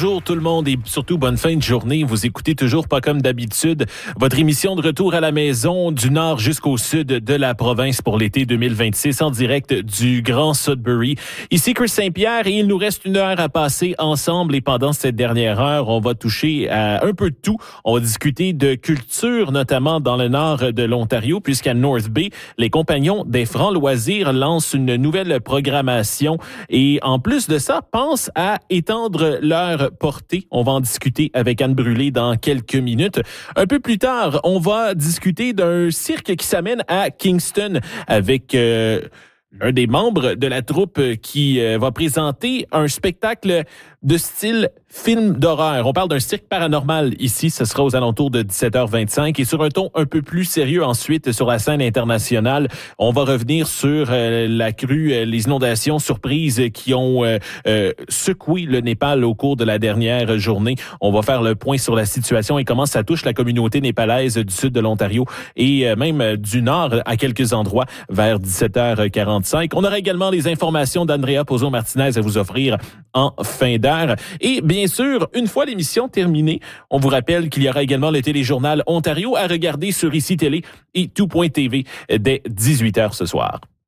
bonjour tout le monde et surtout bonne fin de journée. Vous écoutez toujours pas comme d'habitude votre émission de retour à la maison du nord jusqu'au sud de la province pour l'été 2026 en direct du Grand Sudbury. Ici Chris Saint-Pierre et il nous reste une heure à passer ensemble et pendant cette dernière heure, on va toucher à un peu de tout. On va discuter de culture, notamment dans le nord de l'Ontario, puisqu'à North Bay, les compagnons des Francs Loisirs lancent une nouvelle programmation et en plus de ça, pensent à étendre leur portée. On va en discuter avec Anne Brûlé dans quelques minutes. Un peu plus tard, on va discuter d'un cirque qui s'amène à Kingston avec un des membres de la troupe qui va présenter un spectacle de style film d'horreur. On parle d'un cirque paranormal ici. Ce sera aux alentours de 17h25. Et sur un ton un peu plus sérieux ensuite, sur la scène internationale, on va revenir sur la crue, les inondations surprises qui ont secoué le Népal au cours de la dernière journée. On va faire le point sur la situation et comment ça touche la communauté népalaise du sud de l'Ontario et même du nord à quelques endroits vers 17h45. On aura également les informations d'Andrea Pozo-Martinez à vous offrir en fin d'heure. Et bien sûr, une fois l'émission terminée, on vous rappelle qu'il y aura également le téléjournal Ontario à regarder sur ICI Télé et tout.tv dès 18h ce soir.